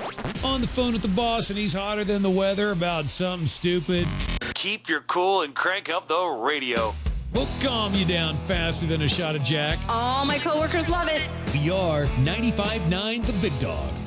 On the phone with the boss, and he's hotter than the weather about something stupid. Keep your cool and crank up the radio. We'll calm you down faster than a shot of Jack. All my coworkers love it. We are 95.9 The Big Dog.